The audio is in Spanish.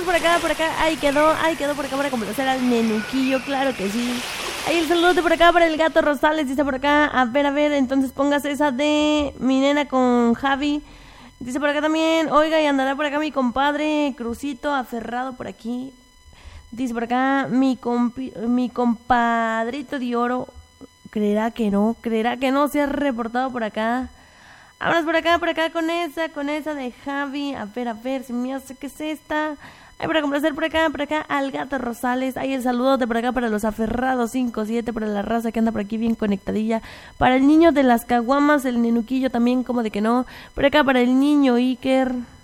por acá. Ahí quedó por acá para complacer al nenuquillo, claro que sí. Ahí el saludo por acá para el gato Rosales, dice por acá. A ver, entonces póngase esa de mi nena con Javi. Dice por acá también, oiga, y andará por acá mi compadre Crucito aferrado por aquí. Dice por acá, mi compadrito de oro, creerá que no, se ha reportado por acá. Vámonos por acá con esa de Javi. A ver, si me hace que es esta. Ay, para complacer por acá al gato Rosales. Ahí el saludote por acá para los aferrados 5-7, para la raza que anda por aquí bien conectadilla. Para el niño de las caguamas, el nenuquillo también, como de que no. Por acá para el niño Iker.